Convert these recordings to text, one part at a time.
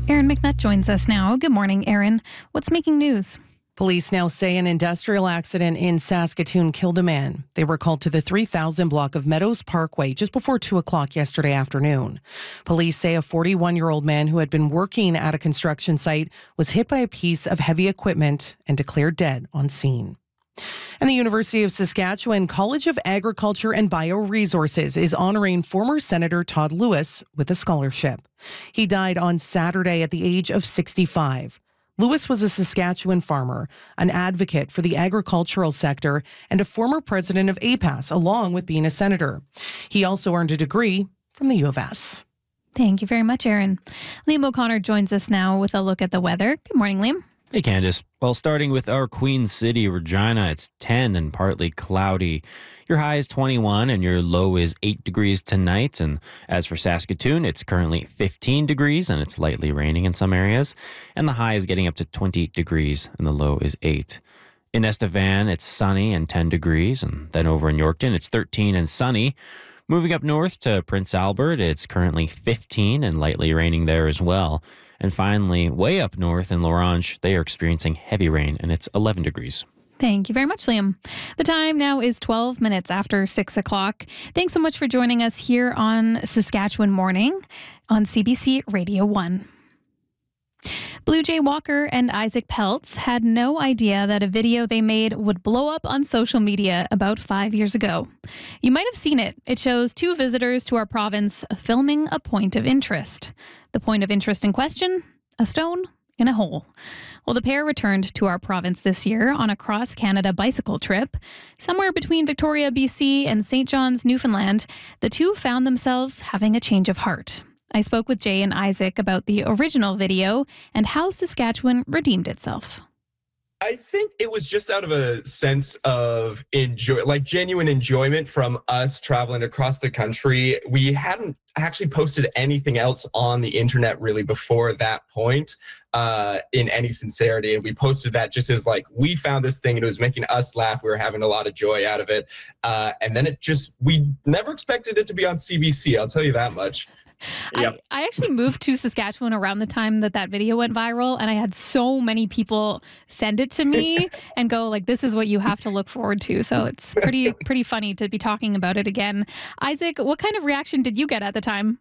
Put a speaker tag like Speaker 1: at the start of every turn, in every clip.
Speaker 1: Aaron McNutt joins us now. Good morning, Aaron. What's making news?
Speaker 2: Police now say an industrial accident in Saskatoon killed a man. They were called to the 3000 block of Meadows Parkway just before 2 o'clock yesterday afternoon. Police say a 41-year-old man who had been working at a construction site was hit by a piece of heavy equipment and declared dead on scene. And the University of Saskatchewan College of Agriculture and Bioresources is honoring former Senator Todd Lewis with a scholarship. He died on Saturday at the age of 65. Lewis was a Saskatchewan farmer, an advocate for the agricultural sector, and a former president of APAS, along with being a senator. He also earned a degree from the U of S.
Speaker 1: Thank you very much, Aaron. Liam O'Connor joins us now with a look at the weather. Good morning, Liam.
Speaker 3: Hey, Candace. Well, starting with our Queen City, Regina, it's 10 and partly cloudy. Your high is 21 and your low is 8 degrees tonight. And as for Saskatoon, it's currently 15 degrees and it's lightly raining in some areas. And the high is getting up to 20 degrees and the low is 8. In Estevan, it's sunny and 10 degrees. And then over in Yorkton, it's 13 and sunny. Moving up north to Prince Albert, it's currently 15 and lightly raining there as well. And finally, way up north in L'Orange, they are experiencing heavy rain, and it's 11 degrees.
Speaker 1: Thank you very much, Liam. The time now is 12 minutes after 6 o'clock. Thanks so much for joining us here on Saskatchewan Morning on CBC Radio 1. Blue Jay Walker and Isaac Peltz had no idea that a video they made would blow up on social media about 5 years ago. You might have seen it. It shows two visitors to our province filming a point of interest. The point of interest in question? A stone in a hole. Well, the pair returned to our province this year on a cross-Canada bicycle trip. Somewhere between Victoria, BC and St. John's, Newfoundland, the two found themselves having a change of heart. I spoke with Jay and Isaac about the original video and how Saskatchewan redeemed itself.
Speaker 4: I think it was just out of a sense of genuine enjoyment from us traveling across the country. We hadn't actually posted anything else on the internet really before that point in any sincerity. And we posted that just as we found this thing and it was making us laugh. We were having a lot of joy out of it. And then we never expected it to be on CBC. I'll tell you that much.
Speaker 1: Yep. I actually moved to Saskatchewan around the time that video went viral, and I had so many people send it to me and go this is what you have to look forward to. So it's pretty funny to be talking about it again. Isaac, what kind of reaction did you get at the time?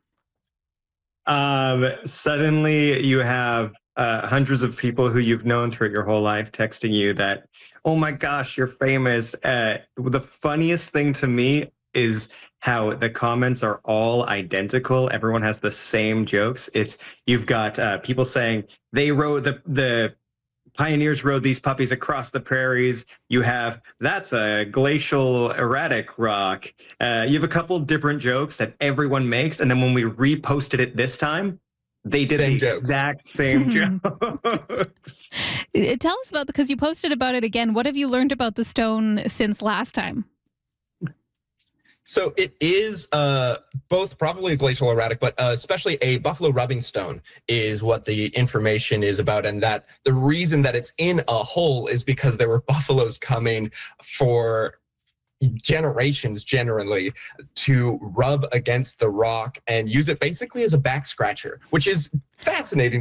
Speaker 5: Suddenly you have hundreds of people who you've known throughout your whole life texting you that, oh my gosh, you're famous. The funniest thing to me is how the comments are all identical. Everyone has the same jokes. You've got people saying they rode the pioneers rode these puppies across the prairies. You have that's a glacial erratic rock. You have a couple different jokes that everyone makes, and then when we reposted it this time, they did the exact same jokes.
Speaker 1: Tell us about because you posted about it again. What have you learned about the stone since last time?
Speaker 4: So it is both probably a glacial erratic, but especially a buffalo rubbing stone is what the information is about. And that the reason that it's in a hole is because there were buffaloes coming for generations generally to rub against the rock and use it basically as a back scratcher, which is fascinating